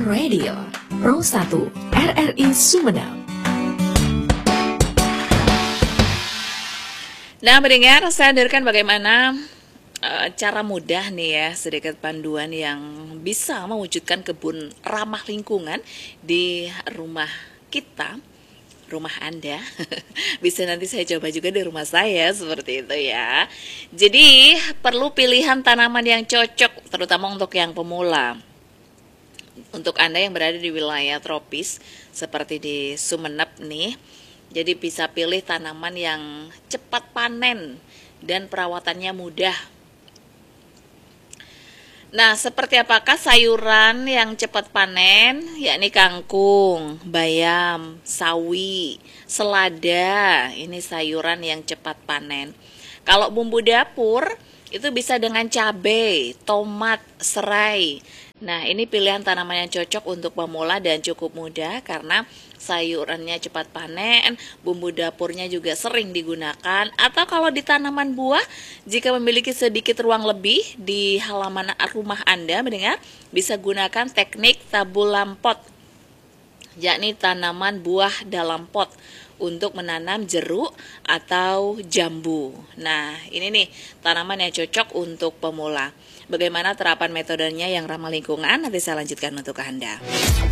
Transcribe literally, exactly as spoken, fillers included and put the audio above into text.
Radio Pro satu R R I Sumedang. Nah, mendengar saya hadirkan bagaimana uh, cara mudah nih ya, sedikit panduan yang bisa mewujudkan kebun ramah lingkungan di rumah kita, rumah Anda. Bisa nanti saya coba juga di rumah saya, seperti itu ya. Jadi, perlu pilihan tanaman yang cocok, terutama untuk yang pemula. Untuk Anda yang berada di wilayah tropis, seperti di Sumeneb nih, jadi bisa pilih tanaman yang cepat panen dan perawatannya mudah. Nah, seperti apakah sayuran yang cepat panen? Yakni kangkung, bayam, sawi, selada. Ini sayuran yang cepat panen. Kalau bumbu dapur, itu bisa dengan cabai, tomat, serai. Nah, ini pilihan tanaman yang cocok untuk pemula dan cukup mudah karena sayurannya cepat panen, bumbu dapurnya juga sering digunakan. Atau kalau di tanaman buah, jika memiliki sedikit ruang lebih di halaman rumah Anda, mendengar, bisa gunakan teknik tabulam pot, yakni tanaman buah dalam pot untuk menanam jeruk atau jambu. Nah, ini nih tanaman yang cocok untuk pemula. Bagaimana terapan metodenya yang ramah lingkungan? Nanti saya lanjutkan untuk Anda.